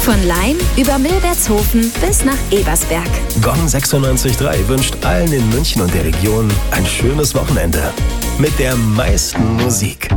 Von Laim über Milbertshofen bis nach Ebersberg. Gong 96.3 wünscht allen in München und der Region ein schönes Wochenende mit der meisten Musik.